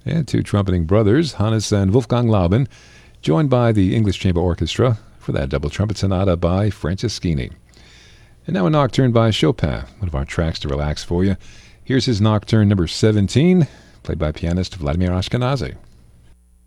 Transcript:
And two trumpeting brothers, Hannes and Wolfgang Laubin, joined by the English Chamber Orchestra for that double trumpet sonata by Franceschini. And now a nocturne by Chopin, one of our tracks to relax for you. Here's his nocturne number 17, played by pianist Vladimir Ashkenazy.